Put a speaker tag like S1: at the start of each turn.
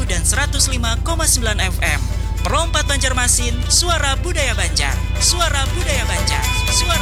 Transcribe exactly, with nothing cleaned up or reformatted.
S1: dan seratus lima koma sembilan F M. Perompat Banjarmasin, suara budaya Banjar. Suara budaya Banjar. Suara